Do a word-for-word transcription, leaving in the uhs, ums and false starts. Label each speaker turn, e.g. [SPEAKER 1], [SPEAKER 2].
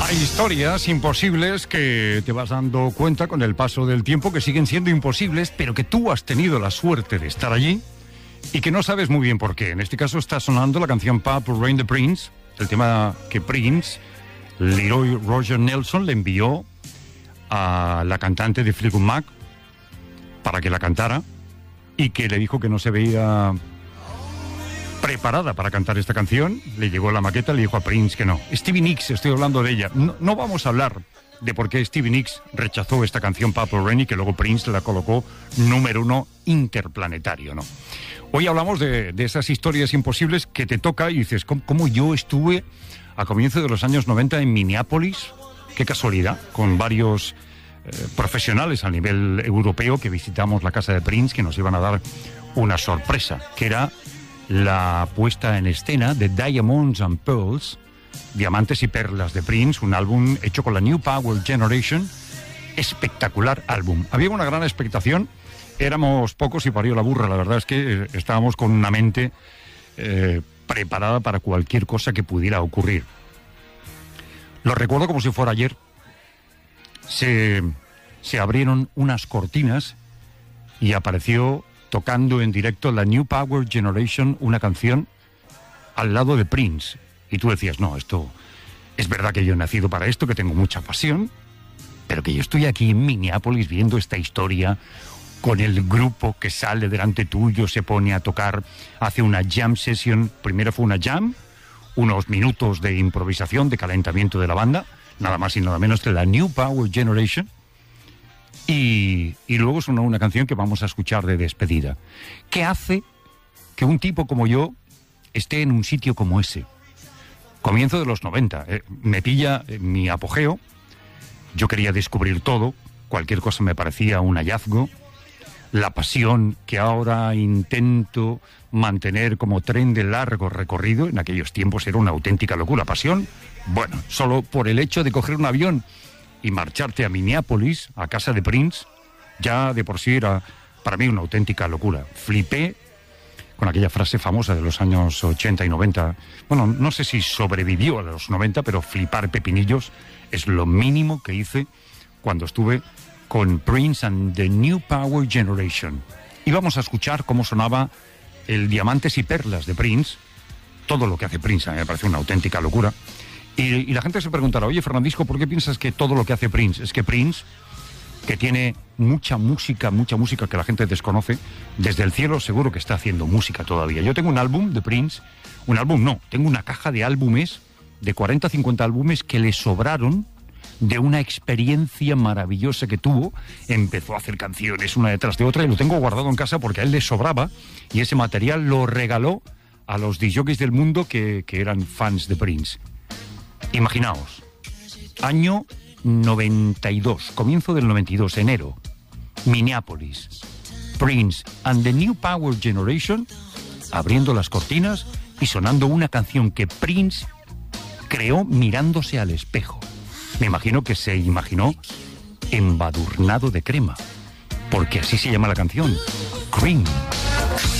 [SPEAKER 1] Hay historias imposibles que te vas dando cuenta con el paso del tiempo que siguen siendo imposibles, pero que tú has tenido la suerte de estar allí y que no sabes muy bien por qué. En este caso está sonando la canción Purple Rain de Prince, el tema que Prince, Leroy Roger Nelson, le envió a la cantante de Fleetwood Mac para que la cantara y que le dijo que no se veía preparada para cantar esta canción. Le llegó la maqueta, le dijo a Prince que no. Stevie Nicks, estoy hablando de ella. No, no vamos a hablar de por qué Stevie Nicks rechazó esta canción Purple Rain y que luego Prince la colocó número uno interplanetario, ¿no? Hoy hablamos de, de esas historias imposibles que te toca y dices, ¿cómo, cómo yo estuve a comienzos de los años noventa en Minneapolis? Qué casualidad, con varios eh, profesionales a nivel europeo que visitamos la casa de Prince, que nos iban a dar una sorpresa, que era la puesta en escena de Diamonds and Pearls, Diamantes y Perlas de Prince, un álbum hecho con la New Power Generation, espectacular álbum. Había una gran expectación, éramos pocos y parió la burra, la verdad es que estábamos con una mente eh, preparada para cualquier cosa que pudiera ocurrir. Lo recuerdo como si fuera ayer. Se, se abrieron unas cortinas y apareció tocando en directo la New Power Generation, una canción al lado de Prince. Y tú decías, no, esto es verdad que yo he nacido para esto, que tengo mucha pasión, pero que yo estoy aquí en Minneapolis viendo esta historia con el grupo que sale delante tuyo, se pone a tocar, hace una jam session. Primero fue una jam, unos minutos de improvisación, de calentamiento de la banda, nada más y nada menos que la New Power Generation. Y, y luego sonó una canción que vamos a escuchar de despedida. ¿Qué hace que un tipo como yo esté en un sitio como ese? Comienzo de los noventa. Eh, me pilla en mi apogeo. Yo quería descubrir todo. Cualquier cosa me parecía un hallazgo. La pasión que ahora intento mantener como tren de largo recorrido, en aquellos tiempos era una auténtica locura. Pasión, bueno, solo por el hecho de coger un avión y marcharte a Minneapolis, a casa de Prince, ya de por sí era para mí una auténtica locura. Flipé con aquella frase famosa de los años ochenta y noventa. Bueno, no sé si sobrevivió a los noventa, pero flipar pepinillos es lo mínimo que hice cuando estuve con Prince and the New Power Generation. Y vamos a escuchar cómo sonaba el Diamantes y Perlas de Prince. Todo lo que hace Prince a mí me parece una auténtica locura. Y, y la gente se preguntará, oye, Fernandisco, ¿por qué piensas que todo lo que hace Prince? Es que Prince, que tiene mucha música, mucha música que la gente desconoce, desde el cielo seguro que está haciendo música todavía. Yo tengo un álbum de Prince, un álbum no, tengo una caja de álbumes, de cuarenta a cincuenta álbumes que le sobraron de una experiencia maravillosa que tuvo. Empezó a hacer canciones una detrás de otra y lo tengo guardado en casa porque a él le sobraba y ese material lo regaló a los discjockeys del mundo que, que eran fans de Prince. Imaginaos, año noventa y dos, comienzo del noventa y dos, enero, Minneapolis, Prince and the New Power Generation abriendo las cortinas y sonando una canción que Prince creó mirándose al espejo. Me imagino que se imaginó embadurnado de crema, porque así se llama la canción, Cream.